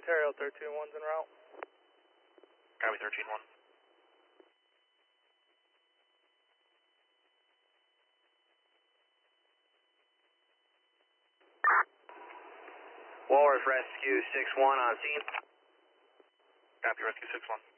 Ontario, 13-1's en route. Copy 13-1. Walrus Rescue 6-1 on scene. Copy Rescue 6-1.